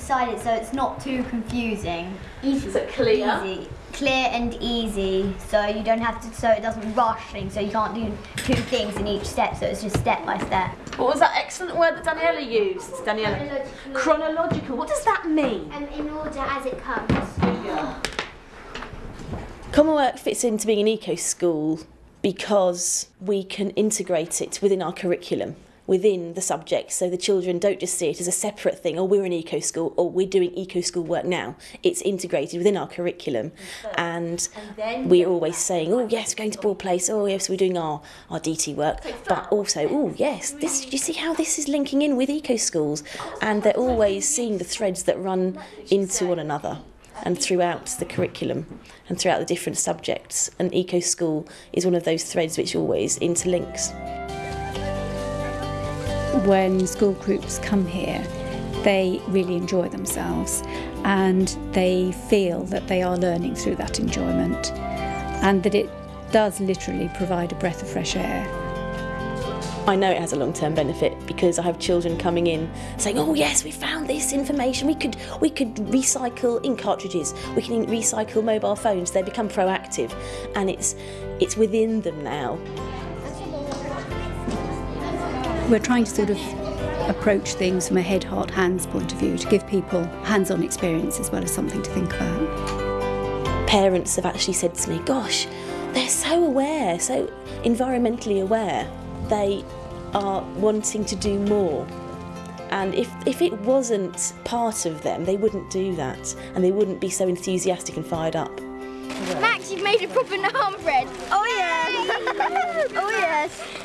decided so it's not too confusing. Easy, so clear. Easy. Clear and easy, so you don't have to, so it doesn't rush things, so you can't do 2 things in each step, so it's just step by step. What was that excellent word that Daniela used? Daniela? Chronological. What does that mean? In order as it comes. Yeah. Common Work fits into being an eco-school because we can integrate it within our curriculum, within the subject, so the children don't just see it as a separate thing, oh, we're an eco-school, or we're doing eco-school work now. It's integrated within our curriculum, and we're always saying, oh yes, we're going to Ball Place, oh yes, we're doing our DT work, but also, oh yes, this, do you see how this is linking in with eco-schools? And they're always seeing the threads that run into one another and throughout the curriculum and throughout the different subjects, and eco-school is one of those threads which always interlinks. When school groups come here, they really enjoy themselves and they feel that they are learning through that enjoyment, and that it does literally provide a breath of fresh air. I know it has a long-term benefit because I have children coming in saying, oh yes, we found this information, we could recycle ink cartridges, we can recycle mobile phones. They become proactive, and it's within them now. We're trying to sort of approach things from a head, heart, hands point of view to give people hands-on experience as well as something to think about. Parents have actually said to me, gosh, they're so aware, so environmentally aware. They are wanting to do more. And if it wasn't part of them, they wouldn't do that, and they wouldn't be so enthusiastic and fired up. Max, you've made a proper naan bread. Oh yeah! Oh yes!